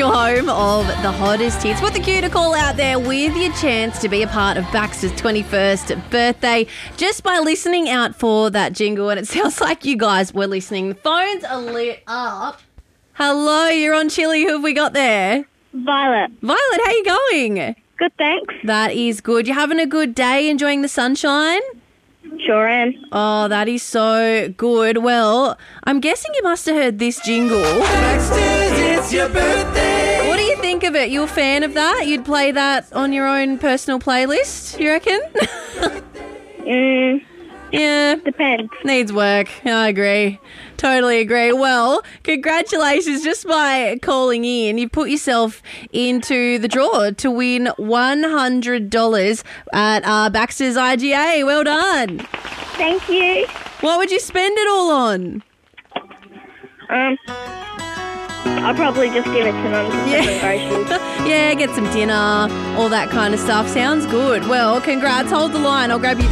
your home of the hottest hits. Put the cue to call out there with your chance to be a part of Baxter's 21st birthday just by listening out for that jingle. And it sounds like you guys were listening. The phones are lit up. Hello, you're on Chili. Who have we got there? Violet. Violet, how you going? Good, thanks. That is good. You having a good day, enjoying the sunshine? Sure am. Oh, that is so good. Well, I'm guessing you must have heard this jingle. Baxter's, it's your birthday. What do you think of it? You a fan of that? You'd play that on your own personal playlist, you reckon? Yeah. Depends. Needs work. I agree. Totally agree. Well, congratulations. Just by calling in, you put yourself into the draw to win $100 at Baxter's IGA. Well done. Thank you. What would you spend it all on? I'll probably just give it to Mum for groceries. Yeah, get some dinner, all that kind of stuff. Sounds good. Well, congrats. Hold the line. I'll grab you